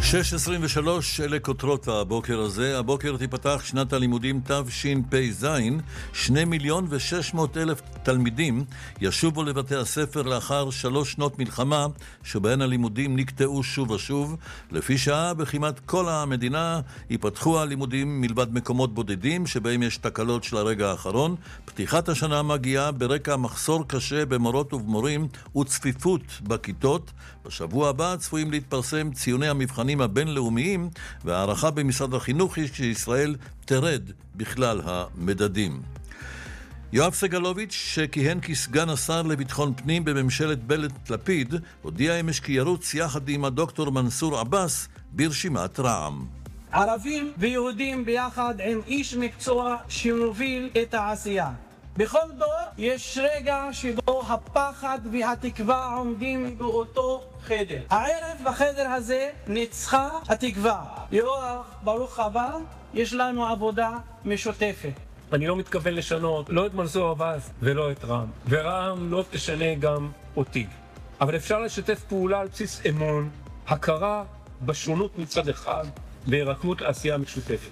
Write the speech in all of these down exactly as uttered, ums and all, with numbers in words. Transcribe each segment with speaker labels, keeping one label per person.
Speaker 1: שש עשרים ושלוש אלה כותרות הבוקר הזה. הבוקר תיפתח שנת הלימודים תשפ"ז. שני מיליון ושש מאות אלף תלמידים ישובו לבתי הספר לאחר שלוש שנות מלחמה שבהן הלימודים נקטעו שוב ושוב. לפי שעה בכמעט כל המדינה ייפתחו הלימודים מלבד מקומות בודדים שבהם יש תקלות של הרגע האחרון. פתיחת השנה מגיעה ברקע מחסור קשה במורות ובמורים וצפיפות בכיתות. בשבוע הבא צפויים להתפרסם ציוני המבחנים הבינלאומיים, והערכה במשרד החינוך היא שישראל תרד בכלל המדדים. יואב סגלוביץ', שכיהן כסגן השר לביטחון פנים בממשלת בנט לפיד, הודיע אמש כי ירוץ יחד עם הדוקטור מנסור עבאס ברשימת רע"מ.
Speaker 2: ערבים ויהודים ביחד עם איש מקצוע שמוביל את העשייה. בכל דור יש רגע שבו הפחד והתקווה עומדים באותו חדר. הערב בחדר הזה ניצחה התקווה. יואב, ברוך הבא, יש לנו עבודה משותפת.
Speaker 3: אני לא מתכוון לשנות לא את מנסור עבאס ולא את רע"מ, ורע"מ לא תשנה גם אותי. אבל אפשר לשתף פעולה על בסיס אמון, הכרה בשונות מצד אחד, והירתמות לעשייה משותפת.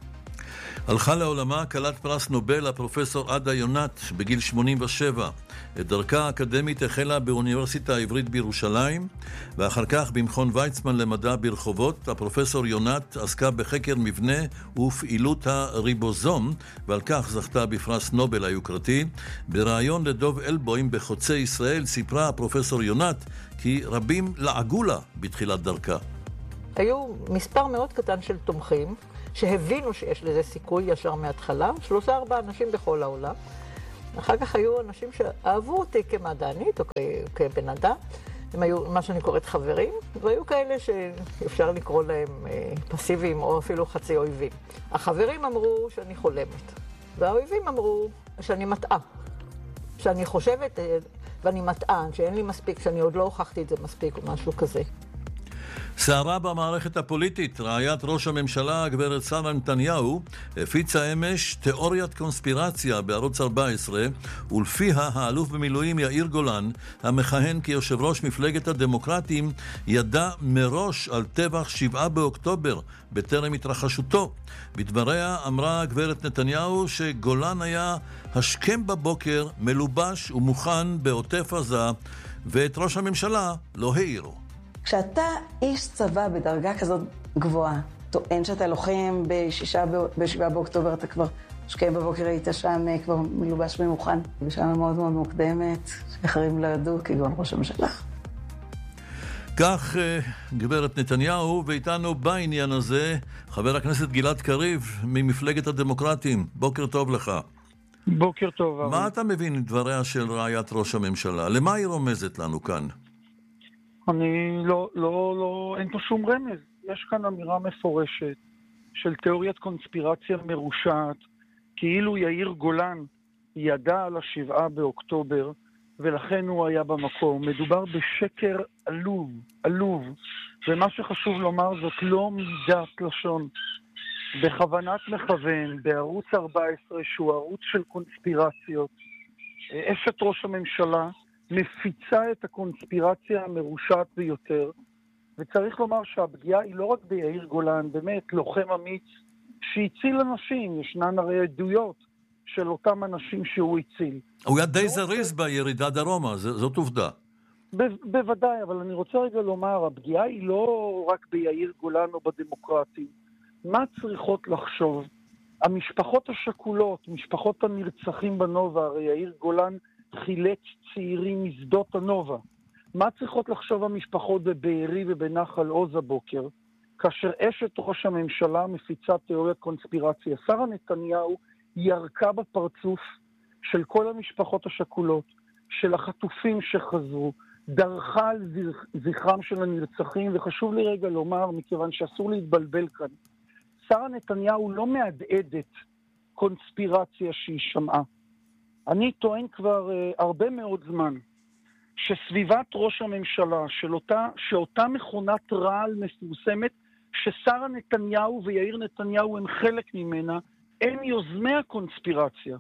Speaker 1: הלכה לעולמה כלת פרס נובל הפרופסור עדה יונת בגיל שמונים ושבע. את דרכה האקדמית החלה באוניברסיטה העברית בירושלים, ואחר כך במכון ויצמן למדע ברחובות. הפרופסור יונת עסקה בחקר מבנה ופעילות הריבוזום, ועל כך זכתה בפרס נובל היוקרתי. בראיון לדוב אלבוים בחוצה ישראל סיפרה הפרופסור יונת כי רבים לעגו לה בתחילת דרכה.
Speaker 4: היו מספר מאוד קטן של תומכים שהבינו שיש לזה סיכוי ישר מההתחלה, שלושה ארבעה אנשים בכל העולם. אחר כך היו אנשים שאהבו אותי כמדענית או כבן אדם, הם היו מה שאני קוראת חברים, והיו כאלה שאפשר לקרוא להם פסיביים או אפילו חצי אויבים. החברים אמרו שאני חולמת, והאויבים אמרו שאני מטעה, שאני חושבת ואני מטעה, שאין לי מספיק, שאני עוד לא הוכחתי את זה מספיק או משהו כזה.
Speaker 1: סערה במערכת הפוליטית. רעיית ראש הממשלה, הגברת שרה נתניהו, הפיצה אמש תיאוריית קונספירציה בערוץ ארבע עשרה, ולפיה האלוף במילואים יאיר גולן, המכהן כיושב ראש מפלגת הדמוקרטים, ידע מראש על טבח שבעה באוקטובר בטרם התרחשותו. בדבריה אמרה הגברת נתניהו שגולן היה השכם בבוקר, מלובש ומוכן בעוטף עזה, ואת ראש הממשלה לא העירו.
Speaker 5: כשאתה איש צבא בדרגה כזאת גבוהה, טוען שאתה לוחם בשישה, בשבעה באוקטובר, אתה כבר שקם בבוקר היית שם כבר מלובש ומוכן. בשעה מאוד מאוד מוקדמת, שאחרים לא ידעו, כגון ראש הממשלה.
Speaker 1: כך גברת נתניהו, ואיתנו בעניין הזה חבר הכנסת גלעד קריב ממפלגת הדמוקרטים. בוקר טוב לך.
Speaker 6: בוקר טוב.
Speaker 1: מה אתה מבין דבריה של רעיית ראש הממשלה? למה היא רומזת לנו כאן?
Speaker 6: אני לא, לא, לא, אין פה שום רמז. יש כאן אמירה מפורשת של תיאוריית קונספירציה מרושעת, כאילו יאיר גולן ידע על השבעה באוקטובר, ולכן הוא היה במקום. מדובר בשקר עלוב, עלוב. ומה שחשוב לומר זאת לא מידת לשון. בכוונת מכוון, בערוץ ארבע עשרה, שהוא ערוץ של קונספירציות, אשת ראש הממשלה מפיצה את הקונספירציה המרושעת ביותר, וצריך לומר שהפגיעה היא לא רק ביאיר גולן, באמת לוחם אמיץ שהציל אנשים, ישנן הרי עדויות של אותם אנשים שהוא הציל.
Speaker 1: הוא היה די זריז בירידה דרומה, זאת עובדה.
Speaker 6: ב- בוודאי, אבל אני רוצה רגע לומר, הפגיעה היא לא רק ביאיר גולן או בדמוקרטים. מה צריכות לחשוב? המשפחות השכולות, משפחות הנרצחים בנובה, הרי יאיר גולן חילץ צעירים משדות הנובה. מה צריכות לחשוב המשפחות בבארי ובנחל עוז הבוקר, כאשר אשת ראש הממשלה מפיצה תיאוריית קונספירציה? שרה נתניהו ירקה בפרצוף של כל המשפחות השכולות, של החטופים שחזרו, דרכה על זכרם של הנרצחים, וחשוב לי רגע לומר, מכיוון שאסור להתבלבל כאן, שרה נתניהו לא מעדעדת קונספירציה שהיא שמעה. אני טוען כבר uh, הרבה מאוד זמן שסביבת ראש הממשלה, של אותה, שאותה מכונת רעל מפורסמת, ששרה נתניהו ויאיר נתניהו הם חלק ממנה, הם יוזמי הקונספירציה.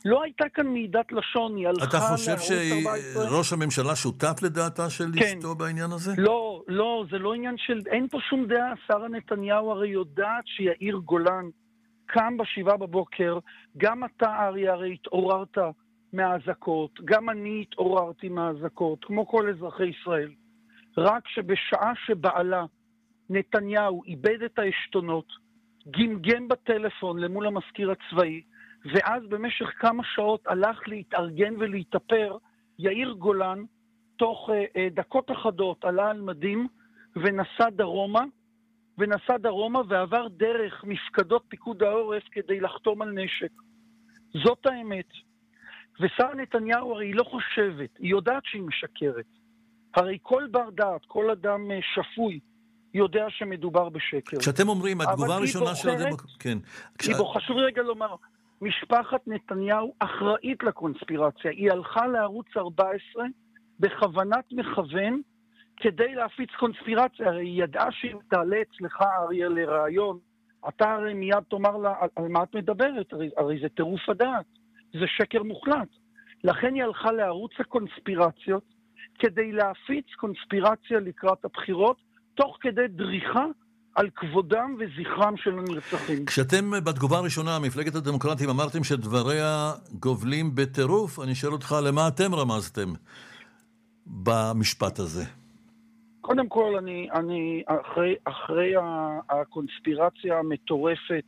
Speaker 6: לא הייתה כאן מעידת לשון, היא הלכה
Speaker 1: אתה חושב
Speaker 6: לערוץ ארבע עשרה.
Speaker 1: שראש הממשלה שותף לדעתה של
Speaker 6: כן.
Speaker 1: אשתו בעניין הזה?
Speaker 6: לא, לא, זה לא עניין של... אין פה שום דעה. שרה נתניהו הרי יודעת שיאיר גולן קם בשבעה בבוקר, גם אתה ארי הרי התעוררת מהאזעקות, גם אני התעוררתי מהאזעקות, כמו כל אזרחי ישראל. רק שבשעה שבעלה נתניהו איבד את העשתונות, גמגם בטלפון למול המזכיר הצבאי, ואז במשך כמה שעות הלך להתארגן ולהתאפר, יאיר גולן, תוך אה, אה, דקות אחדות עלה על מדים ונסע דרומה, ונסע דרומה ועבר דרך מפקדות פיקוד העורף כדי לחתום על נשק. זאת האמת. ושרה נתניהו הרי היא לא חושבת, היא יודעת שהיא משקרת. הרי כל בר דעת, כל אדם אה, שפוי, יודע שמדובר בשקר.
Speaker 1: כשאתם אומרים, התגובה הראשונה של הדמוקרטיה... כן.
Speaker 6: כש... חשוב רגע לומר, משפחת נתניהו אחראית לקונספירציה. היא הלכה לערוץ ארבע עשרה בכוונת מכוון כדי להפיץ קונספירציה. הרי היא ידעה שאם תעלה אצלך אריה לרעיון, אתה הרי מיד תאמר לה, על, על מה את מדברת? הרי, הרי זה טירוף הדעת. זה שקר מוחלט. לכן היא הלכה לערוץ הקונספירציות כדי להפיץ קונספירציה לקראת הבחירות, תוך כדי דריכה על כבודם וזכרם של הנרצחים.
Speaker 1: כשאתם בתגובה הראשונה, מפלגת הדמוקרטים, אמרתם שדבריה גובלים בטירוף, אני שואל אותך, למה אתם רמזתם במשפט הזה?
Speaker 6: קודם כל, אני, אני אחרי, אחרי הקונספירציה המטורפת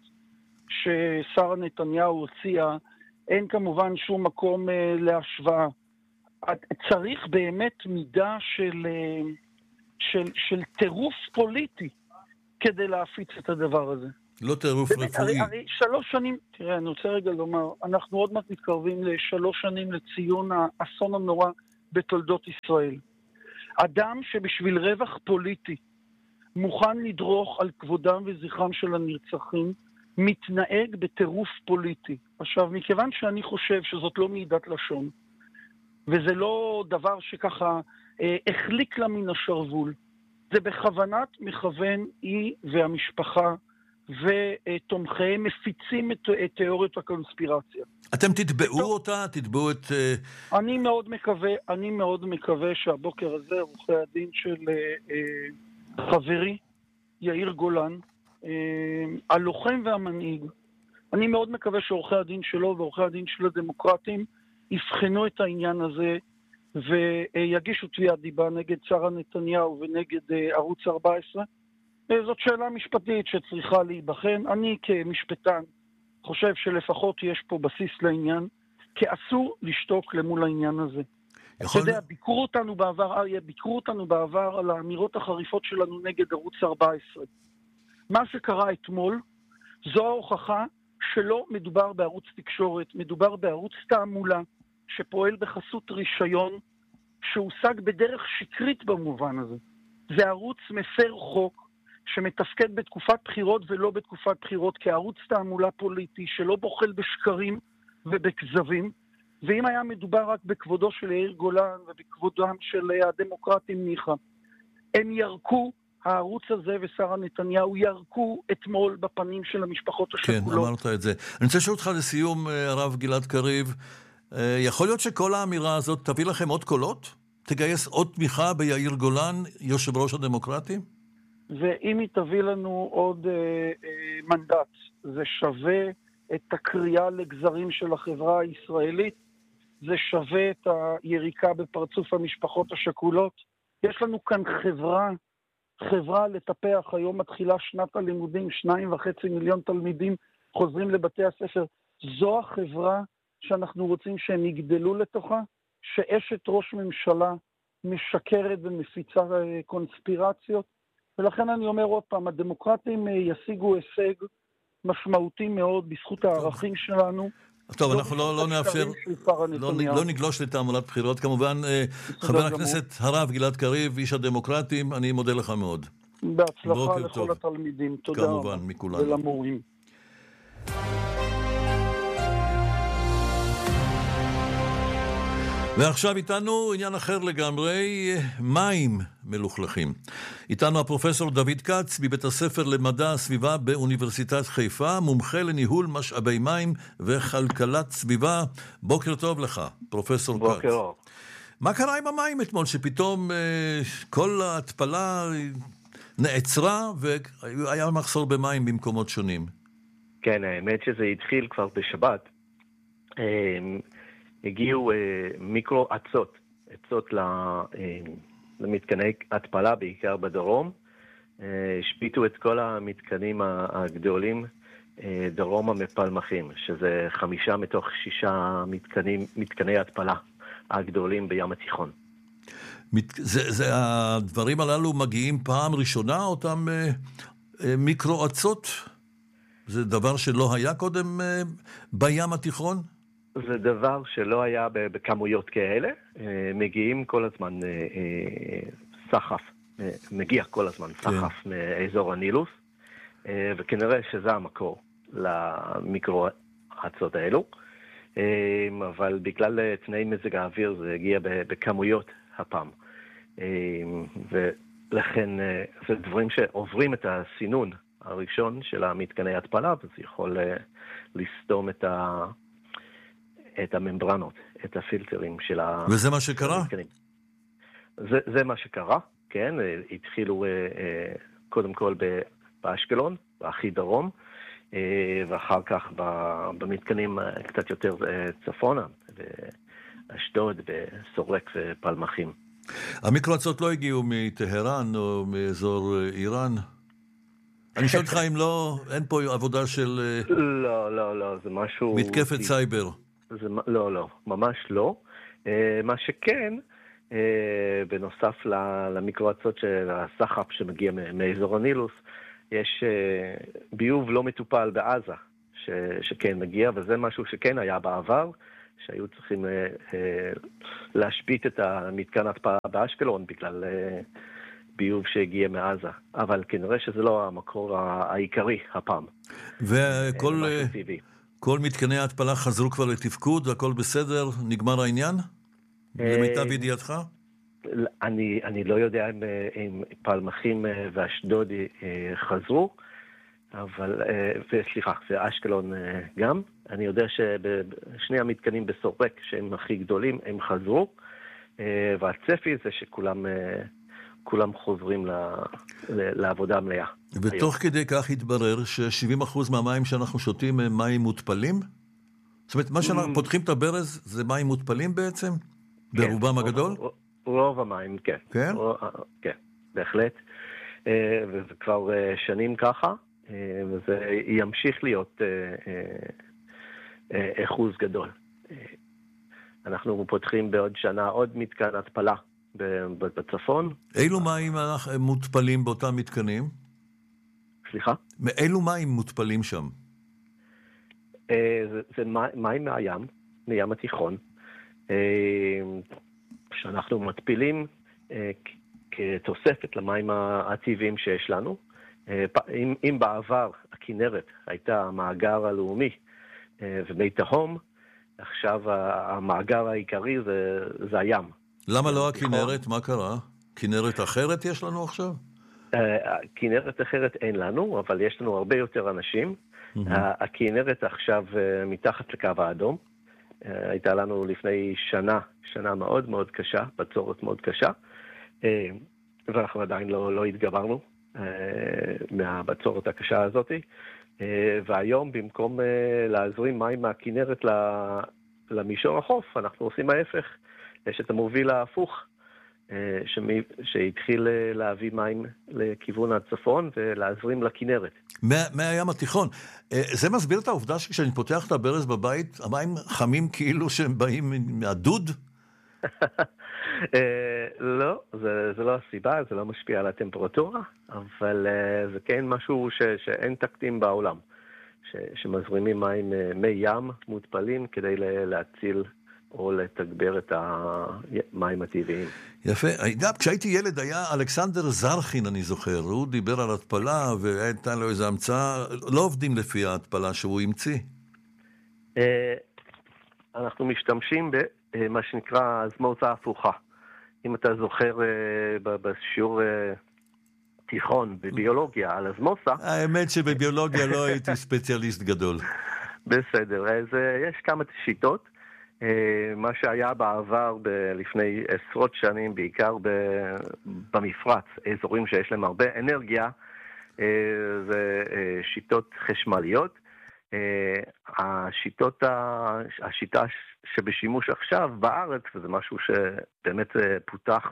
Speaker 6: ששרה נתניהו הוציאה, אין כמובן שום מקום להשוואה. צריך באמת מידה של... של, של טירוף פוליטי כדי להפיץ את הדבר הזה.
Speaker 1: לא טירוף רפואי.
Speaker 6: הרי, הרי שלוש שנים, תראה, אני רוצה רגע לומר, אנחנו עוד מעט מתקרבים לשלוש שנים לציון האסון הנורא בתולדות ישראל. אדם שבשביל רווח פוליטי מוכן לדרוך על כבודם וזכרם של הנרצחים, מתנהג בטירוף פוליטי. עכשיו, מכיוון שאני חושב שזאת לא מעידת לשון, וזה לא דבר שככה אה, החליק לה מן השרוול, זה בכוונת מכוון היא והמשפחה ותומכיהם מפיצים את, את תיאוריות הקונספירציה.
Speaker 1: אתם תתבעו טוב. אותה? תתבעו את... Uh...
Speaker 6: אני מאוד מקווה, אני מאוד מקווה שהבוקר הזה עורכי הדין של uh, uh, חברי יאיר גולן, uh, הלוחם והמנהיג, אני מאוד מקווה שעורכי הדין שלו ועורכי הדין של הדמוקרטים יבחנו את העניין הזה ויגישו תביעת דיבה נגד שרה נתניהו ונגד uh, ערוץ ארבע עשרה. זאת שאלה משפטית שצריכה להיבחן. אני כמשפטן חושב שלפחות יש פה בסיס לעניין, כי אסור לשתוק למול העניין הזה. אתה יודע, ביקרו אותנו בעבר, אריה, ביקרו אותנו בעבר על האמירות החריפות שלנו נגד ערוץ ארבע עשרה. מה שקרה אתמול, זו ההוכחה שלא מדובר בערוץ תקשורת, מדובר בערוץ תעמולה, שפועל בחסות רישיון, שהושג בדרך שקרית במובן הזה. זה ערוץ מפר חוק, שמתפקד בתקופת בחירות ולא בתקופת בחירות, כערוץ תעמולה פוליטי שלא בוחל בשקרים ובכזבים, ואם היה מדובר רק בכבודו של יאיר גולן ובכבודם של הדמוקרטים ניחא, הם ירקו, הערוץ הזה ושרה נתניהו ירקו אתמול בפנים של המשפחות השכולות.
Speaker 1: כן, אמרת את זה. אני רוצה לשאול אותך לסיום, הרב גלעד קריב, יכול להיות שכל האמירה הזאת תביא לכם עוד קולות? תגייס עוד תמיכה ביאיר גולן, יושב ראש הדמוקרטים?
Speaker 6: ואם היא תביא לנו עוד אה, אה, מנדט, זה שווה את הקריאה לגזרים של החברה הישראלית, זה שווה את היריקה בפרצוף המשפחות השכולות. יש לנו כאן חברה, חברה לטפח. היום מתחילה שנת הלימודים, שניים וחצי מיליון תלמידים חוזרים לבתי הספר. זו החברה שאנחנו רוצים שהם יגדלו לתוכה, שאשת ראש ממשלה משקרת ומפיצה קונספירציות. ולכן אני אומר עוד פעם, הדמוקרטים ישיגו הישג משמעותי מאוד בזכות הערכים שלנו.
Speaker 1: טוב, אנחנו לא, לא נאפשר, לא, לא נגלוש לתעמולת בחירות. כמובן, חבר הכנסת הרב גלעד קריב, איש הדמוקרטים, אני מודה לך מאוד.
Speaker 6: בהצלחה לכל טוב. התלמידים. תודה
Speaker 1: כמובן,
Speaker 6: רבה.
Speaker 1: מכולנו.
Speaker 6: ולמורים.
Speaker 1: ועכשיו איתנו עניין אחר לגמרי, מים מלוכלכים. איתנו הפרופסור דוד כץ מבית הספר למדע הסביבה באוניברסיטת חיפה, מומחה לניהול משאבי מים וכלכלת סביבה. בוקר טוב לך, פרופסור כץ.
Speaker 7: בוקר טוב.
Speaker 1: מה קרה עם המים אתמול, שפתאום אה, כל ההתפלה נעצרה והיה מחסור במים במקומות שונים?
Speaker 7: כן, האמת שזה התחיל כבר בשבת. אה, הגיעו אה, מיקרו עצות, עצות אה, למתקני התפלה, בעיקר בדרום. אה, השפיטו את כל המתקנים הגדולים אה, דרום המפלמחים, שזה חמישה מתוך שישה מתקנים, מתקני התפלה הגדולים בים התיכון.
Speaker 1: מת, זה, זה, הדברים הללו מגיעים פעם ראשונה, אותם אה, אה, מיקרו עצות? זה דבר שלא היה קודם אה, בים התיכון?
Speaker 7: זה דבר שלא היה בכמויות כאלה, מגיעים כל הזמן סחף, מגיע כל הזמן סחף כן. מאזור הנילוס, וכנראה שזה המקור למיקרו הצות האלו, אבל בגלל תנאי מזג האוויר זה הגיע בכמויות הפעם, ולכן זה דברים שעוברים את הסינון הראשון של המתקני התפלה, וזה יכול לסתום את ה... את הממברנות, את הפילטרים של ה...
Speaker 1: וזה מה שקרה?
Speaker 7: זה, זה מה שקרה, כן. התחילו קודם כל באשקלון, בהכי דרום, ואחר כך במתקנים קצת יותר צפונה, באשדוד, בסורק ופלמחים.
Speaker 1: המיקרו-עצות לא הגיעו מטהרן או מאזור איראן? אני שואל אותך אם לא, אין פה עבודה של...
Speaker 7: לא, לא, לא, זה משהו...
Speaker 1: מתקפת סייבר.
Speaker 7: זה, לא, לא, ממש לא. מה שכן, בנוסף למיקרו-עצות של הסחף שמגיע מאזור הנילוס, יש ביוב לא מטופל בעזה, ש, שכן מגיע, וזה משהו שכן היה בעבר, שהיו צריכים להשבית את המתקן התפלה באשקלון בגלל ביוב שהגיע מעזה. אבל כנראה שזה לא המקור העיקרי הפעם.
Speaker 1: וכל... כל מתקני ההתפלה חזרו כבר לתפקוד, הכל בסדר, נגמר העניין? למיטב ידיעתך?
Speaker 7: אני, אני לא יודע אם, אם פלמחים ואשדוד חזרו, אבל, וסליחה, ואשקלון גם. אני יודע שבשני המתקנים בסורק, שהם הכי גדולים, הם חזרו, והצפי זה שכולם כולם חוזרים לעבודה מלאה.
Speaker 1: ותוך כדי כך התברר ש-שבעים אחוז מהמים שאנחנו שותים הם מים מותפלים? זאת אומרת, מה שאנחנו פותחים את הברז זה מים מותפלים בעצם? ברובם הגדול?
Speaker 7: רוב המים, כן. כן? כן, בהחלט. וזה כבר שנים ככה, וזה ימשיך להיות אחוז גדול. אנחנו פותחים בעוד שנה עוד מתקן התפלה בצפון.
Speaker 1: אילו מים מותפלים באותם מתקנים?
Speaker 7: סליחה?
Speaker 1: מאילו מים מותפלים שם?
Speaker 7: זה, זה מים מהים, מים התיכון, שאנחנו מתפילים כתוספת למים הטבעיים שיש לנו. אם, אם בעבר הכנרת הייתה המאגר הלאומי ומי תהום, עכשיו המאגר העיקרי זה, זה הים.
Speaker 1: למה לא הכנרת? מה קרה? כנרת אחרת יש לנו עכשיו?
Speaker 7: כנרת אחרת אין לנו, אבל יש לנו הרבה יותר אנשים. הכנרת עכשיו מתחת לקו האדום. הייתה לנו לפני שנה, שנה מאוד מאוד קשה, בצורת מאוד קשה, ואנחנו עדיין לא, לא התגברנו מהבצורת הקשה הזאת. והיום במקום להזרים מים מהכנרת למישור החוף, אנחנו עושים ההפך. יש את המוביל ההפוך, שהתחיל להביא מים לכיוון הצפון ולהזרים לכנרת.
Speaker 1: מהים התיכון. זה מסביר את העובדה שכשאני פותח את הברז בבית, המים חמים כאילו שהם באים מהדוד?
Speaker 7: לא, זה לא הסיבה, זה לא משפיע על הטמפרטורה, אבל זה כן משהו שאין תקדים בעולם, שמזרימים מים מי ים מותפלים כדי להציל או לתגבר את המים הטבעיים.
Speaker 1: יפה. כשהייתי ילד היה אלכסנדר זרחין, אני זוכר. הוא דיבר על התפלה והייתה לו איזו המצאה. לא עובדים לפי ההתפלה שהוא המציא.
Speaker 7: אנחנו משתמשים מה שנקרא הזמוזה הפוכה. אם אתה זוכר בשיעור תיכון בביולוגיה על הזמוסה...
Speaker 1: האמת שבביולוגיה לא הייתי ספציאליסט גדול.
Speaker 7: בסדר, אז יש כמה שיטות. מה שהיה בעבר לפני עשרות שנים, בעיקר במפרץ, אזורים שיש להם הרבה אנרגיה, זה שיטות חשמליות. השיטות, השיטה שבשימוש עכשיו בארץ, וזה משהו שבאמת פותח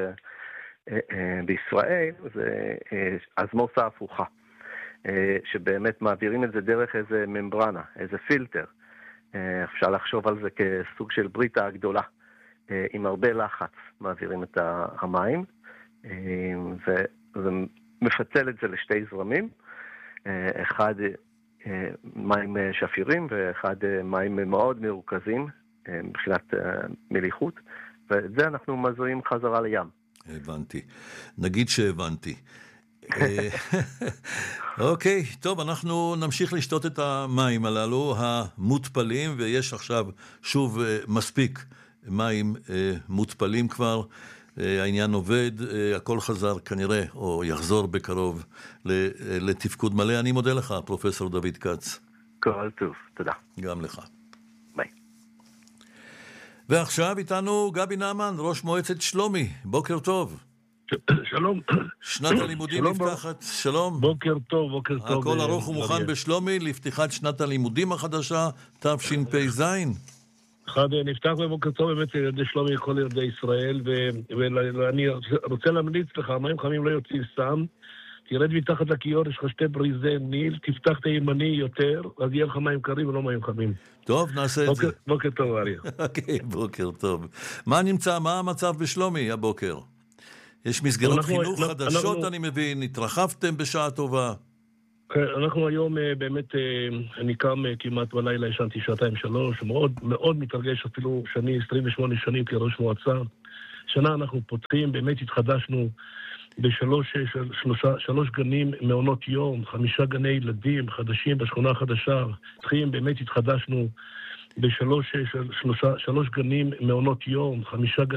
Speaker 7: בישראל, זה הזמוסה הפוכה, שבאמת מעבירים את זה דרך איזה ממברנה, איזה פילטר. אפשר לחשוב על זה כסוג של בריטה הגדולה, עם הרבה לחץ מעבירים את המים, וזה מפצל את זה לשתי זרמים, אחד מים שפירים ואחד מים מאוד מרוכזים מבחינת מליחות, ואת זה אנחנו מזוהים חזרה לים.
Speaker 1: הבנתי. נגיד שהבנתי. אוקיי, טוב, אנחנו נמשיך לשתות את המים הללו, המותפלים, ויש עכשיו שוב מספיק מים מותפלים כבר. העניין עובד, הכל חזר כנראה, או יחזור בקרוב לתפקוד מלא. אני מודה לך, פרופסור דוד כץ.
Speaker 7: כל טוב, תודה.
Speaker 1: גם לך.
Speaker 7: ביי.
Speaker 1: ועכשיו איתנו גבי נעמן, ראש מועצת שלומי. בוקר טוב.
Speaker 8: שלום.
Speaker 1: שנת הלימודים נפתחת, שלום.
Speaker 8: בוקר טוב, בוקר טוב.
Speaker 1: הכל ערוך ומוכן בשלומי לפתיחת שנת הלימודים החדשה, תשפ"ז.
Speaker 8: אחד נפתח בבוקר טוב באמת לילדי שלומי, כל ילדי ישראל, ואני רוצה להמליץ לך, מים חמים לא יוצאים סתם, תרד מתחת לכיור, יש לך שתי בריזי ניל, תפתח את הימני יותר, אז יהיה לך מים קרים ולא מים חמים.
Speaker 1: טוב, נעשה את זה.
Speaker 8: בוקר טוב, אריה.
Speaker 1: אוקיי, בוקר טוב. מה נמצא, מה המצב בשלומי הבוקר? יש מסגרות חינוך חדשות, אני מבין, התרחבתם בשעה טובה.
Speaker 8: אנחנו היום באמת, אני קם כמעט בלילה, ישנתי שעתיים שלוש, מאוד מאוד מתרגש, אפילו שאני עשרים ושמונה שנים כראש מועצה. שנה אנחנו פותחים, באמת התחדשנו בשלוש שלושה, שלוש גנים מעונות יום, חמישה גני ילדים חדשים בשכונה החדשה. פותחים, באמת התחדשנו בשלוש שלושה, שלוש גנים מעונות יום, חמישה גנים